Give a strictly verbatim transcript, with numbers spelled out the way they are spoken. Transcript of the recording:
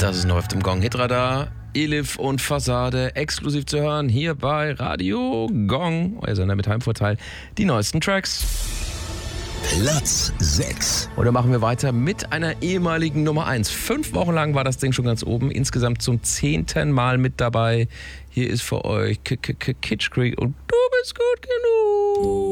Das ist neu auf dem Gong-Hitradar. Elif und Fassade exklusiv zu hören hier bei Radio Gong, euer Sender mit Heimvorteil. Die neuesten Tracks. Platz sechs. Und dann machen wir weiter mit einer ehemaligen Nummer eins. Fünf Wochen lang war das Ding schon ganz oben, insgesamt zum zehnten Mal mit dabei. Hier ist für euch Kitsch Creek und du bist gut genug.